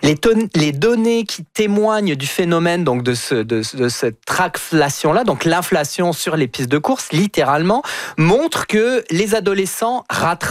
Les données qui témoignent du phénomène donc de cette tragflation-là, donc l'inflation sur les pistes de course, littéralement, montrent que les adolescents rattrapent